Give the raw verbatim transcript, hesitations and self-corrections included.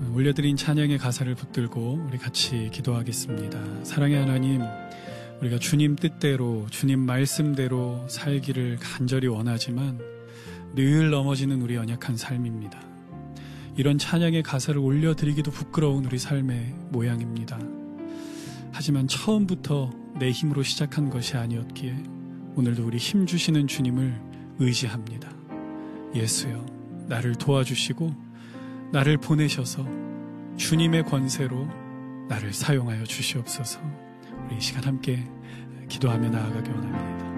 올려드린 찬양의 가사를 붙들고 우리 같이 기도하겠습니다. 사랑의 하나님, 우리가 주님 뜻대로, 주님 말씀대로 살기를 간절히 원하지만 늘 넘어지는 우리 연약한 삶입니다. 이런 찬양의 가사를 올려드리기도 부끄러운 우리 삶의 모양입니다. 하지만 처음부터 내 힘으로 시작한 것이 아니었기에 오늘도 우리 힘 주시는 주님을 의지합니다. 예수여, 나를 도와주시고 나를 보내셔서 주님의 권세로 나를 사용하여 주시옵소서. 우리 이 시간 함께 기도하며 나아가기 원합니다.